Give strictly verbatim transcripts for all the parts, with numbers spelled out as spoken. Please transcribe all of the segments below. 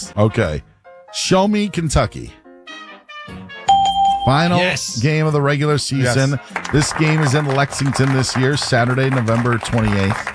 Yes. Okay. Show me Kentucky. Final Yes. game of the regular season. Yes. This game is in Lexington this year, Saturday, November twenty-eighth.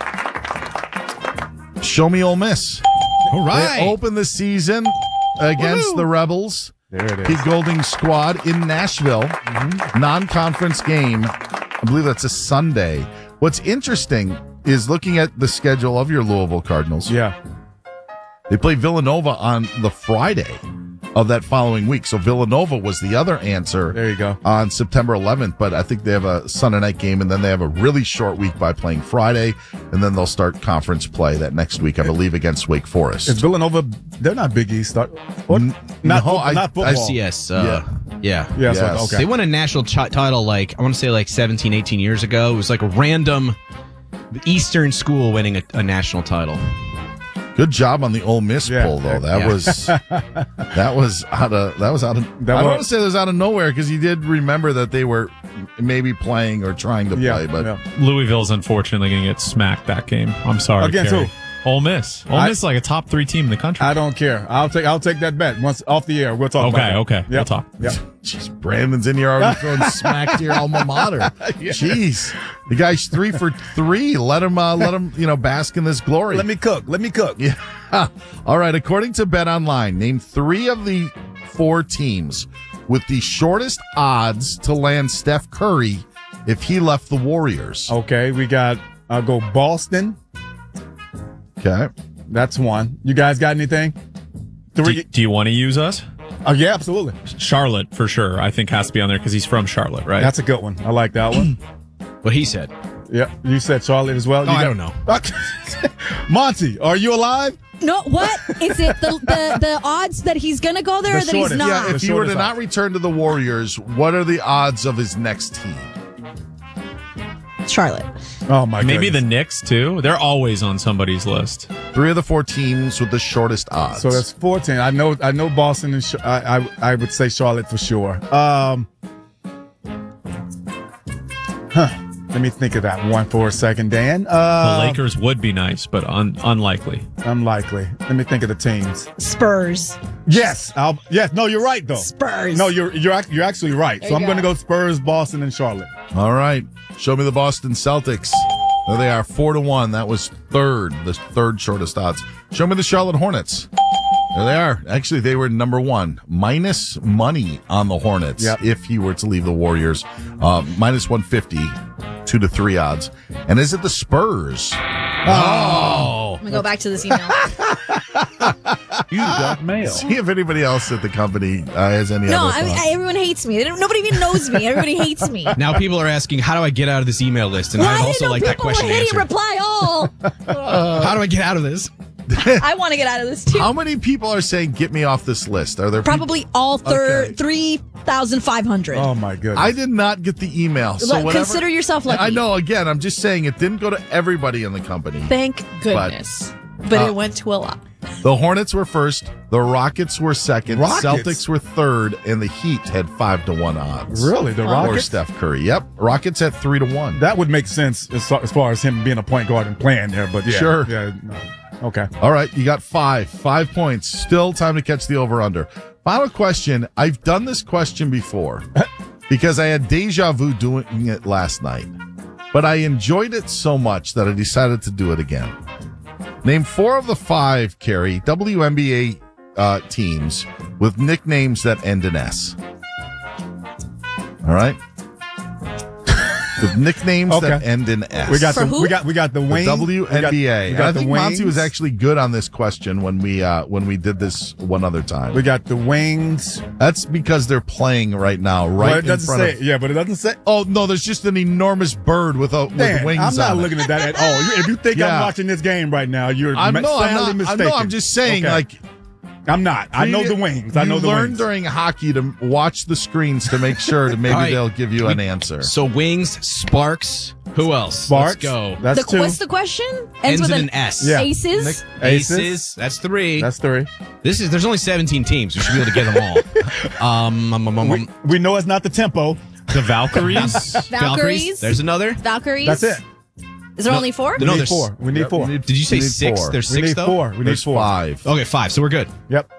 Show me Ole Miss. All right. They open the season against Woo-hoo. the Rebels. There it is. Pete Golding's squad in Nashville. Mm-hmm. Non-conference game. I believe that's a Sunday. What's interesting is looking at the schedule of your Louisville Cardinals. Yeah. They play Villanova on the Friday of that following week. So Villanova was the other answer. There you go. On September eleventh, but I think they have a Sunday night game, and then they have a really short week by playing Friday, and then they'll start conference play that next week, I believe, against Wake Forest. Is Villanova, they're not Big East. Start, what? N- not, no, fo- I- not football. I C S. Uh, yeah. Yeah. Yeah, so- Yes. okay. They won a national ch- title like, I want to say like seventeen, eighteen years ago. It was like a random Eastern school winning a, a national title. Good job on the Ole Miss Yeah. pull, though. That Yeah. was that was out of that was out of. That I don't was- want to say it was out of nowhere because you did remember that they were maybe playing or trying to Yeah, play, but yeah. Louisville's unfortunately going to get smacked that game. I'm sorry. Against Kerry. who? Ole Miss. Ole I- Miss is like a top three team in the country. I don't care. I'll take I'll take that bet. Once off the air, we'll talk Okay, about it. okay. Yep. We'll talk. Yep. jeez, Brandon's in here already throwing smack to your alma mater. Jeez, the guy's three for three. Let him, uh, let him, you know, bask in this glory. Let me cook. Let me cook. Yeah. All right. According to Bet Online, name three of the four teams with the shortest odds to land Steph Curry if he left the Warriors. Okay, we got I'll go Boston. Okay. That's one. You guys got anything? Do, Three. do you want to use us? Oh yeah, absolutely. Charlotte, for sure, I think has to be on there because he's from Charlotte, right? That's a good one. I like that one. What he said. Yeah, you said Charlotte as well. Oh, You I got- don't know. Monty, are you alive? No, what? Is it the, the, the odds that he's going to go there The or that he's shortest. not? Yeah, The if he were to shortest not odds. return to the Warriors, what are the odds of his next team? Charlotte. Oh my god. Maybe the Knicks too. They're always on somebody's list. Three of the four teams with the shortest odds. So that's fourteen. I know. I know Boston and Ch- I, I. I would say Charlotte for sure. Um. Huh. Let me think of that one for a second, Dan. The Uh, Lakers would be nice, but un- unlikely. Unlikely. Let me think of the teams. Spurs. Yes. I'll, yes. No, you're right though. Spurs. No, you're you're ac- you're actually right. There so you I'm going to go. go Spurs, Boston, and Charlotte. All right. Show me the Boston Celtics. There they are, four to one. That was third, the third shortest odds. Show me the Charlotte Hornets. There they are. Actually, they were number one. Minus money on the Hornets Yep. if he were to leave the Warriors. Uh, minus one fifty, two to three odds. And is it the Spurs? Oh. I'm going to go back to this email. You got mail. See if anybody else at the company uh, has any No, other I mean, thoughts. I, everyone hates me. They don't, nobody even knows me. Everybody hates me. Now people are asking, how do I get out of this email list? And Well, I'd I didn't also know like that people were question hitting answered. reply all. How do I get out of this? I want to get out of this too. How many people are saying, get me off this list? Are there people- Probably all thir- Okay. three thousand five hundred. Oh my goodness. I did not get the email. So Look, whatever, consider yourself lucky. I know. Again, I'm just saying it didn't go to everybody in the company. Thank goodness. But, uh, it went to a lot. The Hornets were first. The Rockets were second. Rockets? Celtics were third, and the Heat had five to one odds. Really? The Or Rockets? Steph Curry. Yep. Rockets at three to one. That would make sense as far, as far as him being a point guard and playing there. But yeah, Sure. Yeah. no. Okay. All right, you got five. Five points. Still time to catch the over-under. Final question. I've done this question before because I had deja vu doing it last night, but I enjoyed it so much that I decided to do it again. Name four of the five, Carrie, W N B A uh, teams with nicknames that end in S. All right? With nicknames Okay. that end in S. We got For the who? we got we got the The wing. W N B A. We And got, I we got think the Monty was wings. actually good on this question when we uh, when we did this one other time. We got the wings. That's because they're playing right now, Well, right it in doesn't front say. of. Yeah, but it doesn't say. Oh no, there's just an enormous bird with a with Dan, wings I'm not on it. looking at that at all. You- If you think Yeah. I'm watching this game right now, you're I'm ma- no, I'm sadly not. mistaken. I'm, no, I'm just saying, Okay. like I'm not. I know the wings. I know you the learn wings. during hockey to watch the screens to make sure that maybe All right. they'll give you an answer. So Wings, Sparks, who else? Sparks. Let's go. That's The, two. what's the question? Ends with in an S. Yeah. Aces? Nick- Aces. Aces. That's three. That's three. This is. There's only seventeen teams. We should be able to get them all. um, um, um, um, We, we know it's not the tempo. The Valkyries. Valkyries? There's another. Valkyries? That's it. Is there No. only four? We No, need there's- four. We need Yep, four. we need- Did you say we need six? four. There's we six need though. four. We need There's four. five. Okay, five. So we're good. Yep.